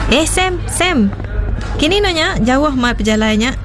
Sam. Kini nanya jauh mai perjalannya.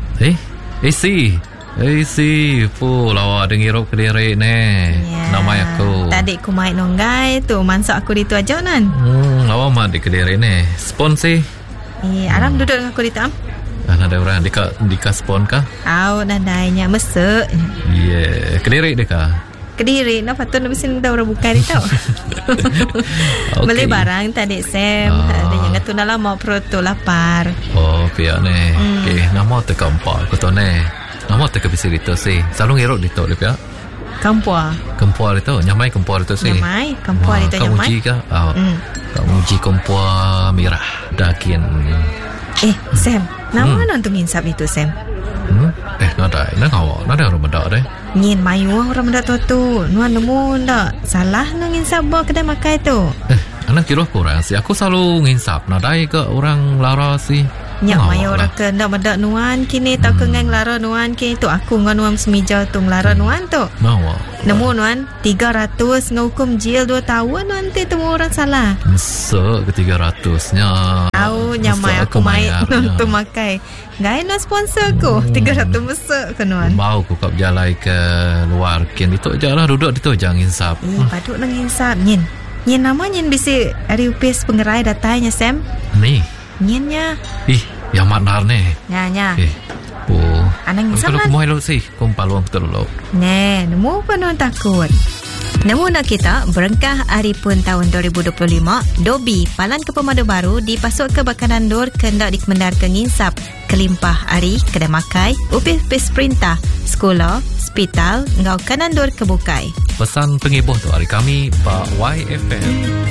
Si lawa dengirup Kediri ni. Nama aku. Tadi ku mai nonggai tu mansak aku di tu aja nan. Lawa mah di Kediri ni. Spon sih. Aram duduk dengan aku di tam. Ada orang dika spon kah? Nadainya mesek. Kediri deka. Kediri, patut nak mesti dah orang buka ni tau. Beli barang tadi Sam. Ada yang kata dah lama perut tu lapar. Pihak ni. Nama tu keempat aku tu ni. Nama tu kebisir itu sih. Selalu ngeruk di tu pihak. Kempua itu. Nyamai kempua itu sih. Kempua itu nyamai. Kamu uji kah? Kamu uji kempua merah dakin. Sam, nama nanti nginsap itu Sam. Nada orang benda deh. Ngin mayu orang benda tu. Nuan nemu ndak salah nang nginsap bawa kedai makai tu. Anak kira kurang sih. Aku selalu nginsap. Nadai ke orang lara sih. Nyak mayu orang ke ndak benda nuan kini tak kengang lara nuan kini tu aku ngan nuan semija tu lara nuan tu. Nemu nuan 300 ngukum jil 2 tahun nanti temu orang salah. Mesek ke 300-nya. Nyamai aku mai tu makai. Gai nak sponsor aku 300 mesek ke nuan. Mau aku kap jalai ke luar kin itu je lah duduk itu jangan insap. Paduk nang insap nyin nama nyin bisi hari upis pengerai datanya Sam. Ni. Nyinnya. Yang maknar ni. Nya. Anang insap kan. Kalau kumoy lo sih, kumpaluang betul lo. Nemu penuh takut. Namun kita berengkah hari pun tahun 2025, Dobi Palan ke Pemadu Baru dipasuk ke Bakanan Dur kendak dikemendar ke nginsap kelimpah hari kedai makai, upis perintah, sekolah, hospital, ngau kanan dur kebukai. Pesan pengibuh tu hari kami Pak YFM.